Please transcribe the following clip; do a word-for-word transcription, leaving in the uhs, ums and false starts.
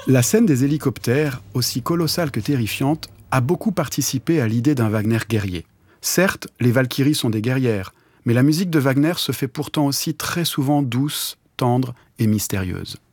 La scène des hélicoptères, aussi colossale que terrifiante, a beaucoup participé à l'idée d'un Wagner guerrier. Certes, les Valkyries sont des guerrières, mais la musique de Wagner se fait pourtant aussi très souvent douce, tendre et mystérieuse.